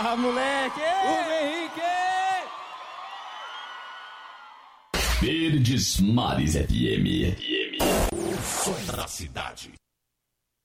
Ah, moleque! O Henrique! Verdes Mares FM. O som da cidade.